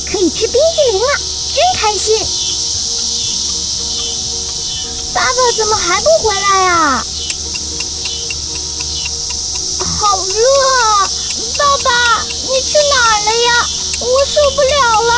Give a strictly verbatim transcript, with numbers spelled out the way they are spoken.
可以吃冰淇淋了，真开心。爸爸怎么还不回来呀？好热啊！爸爸，你去哪儿了呀？我受不了了。